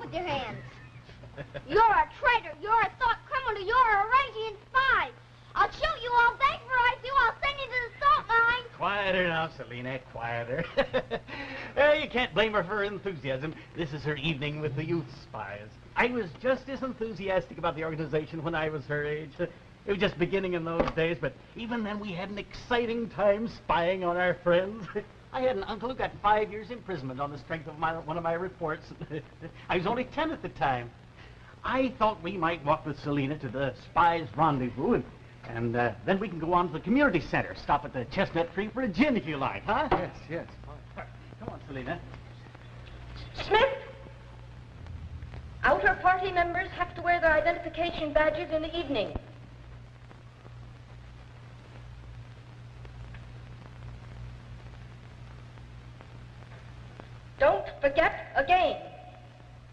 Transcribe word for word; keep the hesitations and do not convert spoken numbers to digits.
with your hands. You're a traitor. You're a thought criminal. You're a Eurasian spy. I'll shoot you all day for I do. I'll send you to the salt mine. Quieter now, Selina, quieter. uh, you can't blame her for her enthusiasm. This is her evening with the youth spies. I was just as enthusiastic about the organization when I was her age. It was just beginning in those days, but even then we had an exciting time spying on our friends. I had an uncle who got five years imprisonment on the strength of my, one of my reports. I was only ten at the time. I thought we might walk with Selina to the spies' rendezvous, and, and uh, then we can go on to the community center. Stop at the Chestnut Tree for a gin if you like, huh? Yes, yes, fine. Come on, Selina. Smith! Outer party members have to wear their identification badges in the evening. Don't forget again.